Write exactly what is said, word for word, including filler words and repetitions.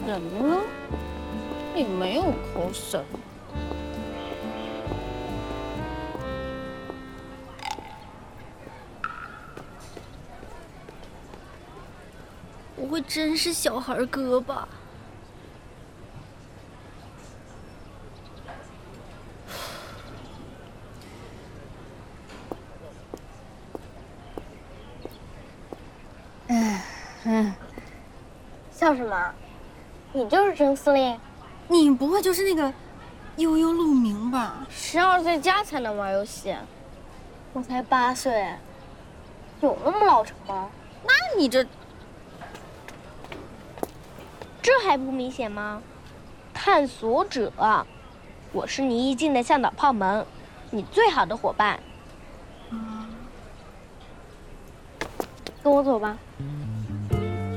怎么了？你没有口水。 不会真是小孩哥吧？ 哎，哎，笑什么？你就是甄司令？ 你不会就是那个悠悠鹿鸣吧？ 十二岁加才能玩游戏，我才八岁，有那么老成吗？ 那你这这还不明显吗？探索者，我是你一进的向导炮门，你最好的伙伴。 跟我走吧。